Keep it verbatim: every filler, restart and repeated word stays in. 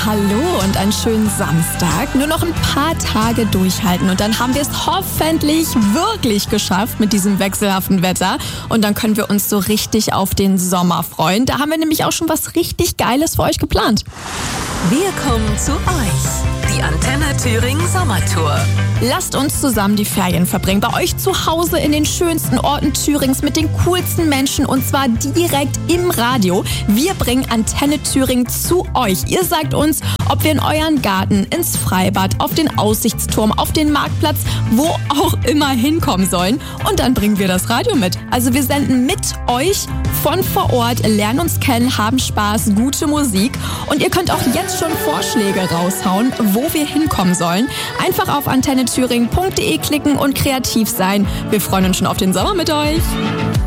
Hallo und einen schönen Samstag. Nur noch ein paar Tage durchhalten und dann haben wir es hoffentlich wirklich geschafft mit diesem wechselhaften Wetter. Und dann können wir uns so richtig auf den Sommer freuen. Da haben wir nämlich auch schon was richtig Geiles für euch geplant. Wir kommen zu euch. Die Antenne Thüringen Sommertour. Lasst uns zusammen die Ferien verbringen. Bei euch zu Hause in den schönsten Orten Thürings mit den coolsten Menschen und zwar direkt im Radio. Wir bringen Antenne Thüringen zu euch. Ihr sagt uns, ob wir in euren Garten, ins Freibad, auf den Aussichtsturm, auf den Marktplatz, wo auch immer hinkommen sollen. Und dann bringen wir das Radio mit. Also wir senden mit euch von vor Ort, lernen uns kennen, haben Spaß, gute Musik. Und ihr könnt auch jetzt schon Vorschläge raushauen, wo wir hinkommen sollen. Einfach auf antenne thüringen punkt de klicken und kreativ sein. Wir freuen uns schon auf den Sommer mit euch.